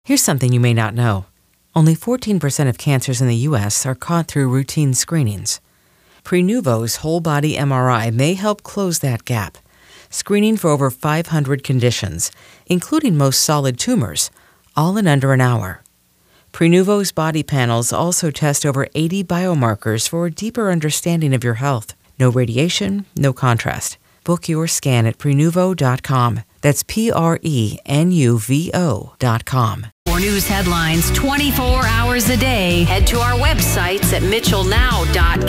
Here's something you may not know. Only 14% of cancers in the U.S. are caught through routine screenings. Prenuvo's whole-body MRI may help close that gap, screening for over 500 conditions, including most solid tumors, all in under an hour. Prenuvo's body panels also test over 80 biomarkers for a deeper understanding of your health. No radiation, no contrast. Book your scan at Prenuvo.com. That's Prenuvo.com. For news headlines 24 hours a day, head to our websites at mitchellnow.com.